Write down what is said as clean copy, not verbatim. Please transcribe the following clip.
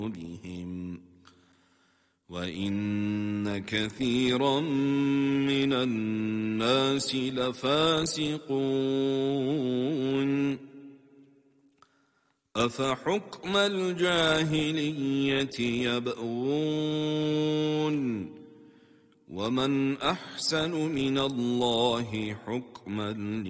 بهم وإن كثيرا من الناس لفاسقون أفحكم الجاهلية يبغون ومن أحسن من الله حكما